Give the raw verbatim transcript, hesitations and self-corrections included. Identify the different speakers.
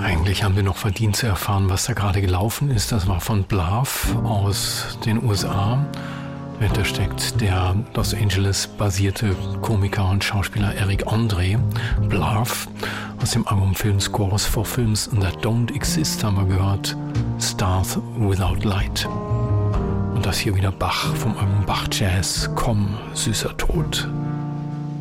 Speaker 1: Eigentlich haben wir noch verdient zu erfahren, was da gerade gelaufen ist. Das war von Bluff aus den U S A. Dahinter steckt der Los Angeles basierte Komiker und Schauspieler Eric Andre. Bluff aus dem Album Film Scores for Films That Don't Exist haben wir gehört. Stars Without Light. Und das hier wieder Bach vom Album Bach Jazz. Komm, süßer Tod.